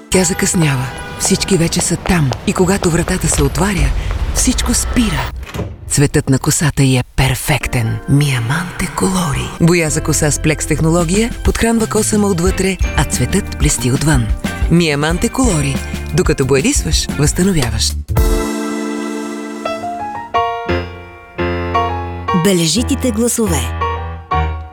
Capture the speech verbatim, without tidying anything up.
Тя закъснява. Всички вече са там. И когато вратата се отваря, всичко спира. Цветът на косата й е перфектен. Миаманте Колори. Боя за коса с плекс технология подхранва косама отвътре, а цветът блести отвън. Миаманте Колори. Докато боядисваш, възстановяваш. Бележитите гласове.